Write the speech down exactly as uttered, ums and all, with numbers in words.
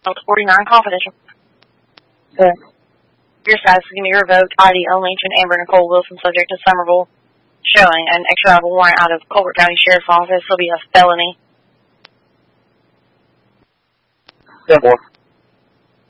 forty-nine confidential. Okay. Your status is going to be revoked. I D only to Amber Nicole Wilson, subject to Somerville, showing an extra warrant out of Colbert County Sheriff's Office. Will be a felony. ten four.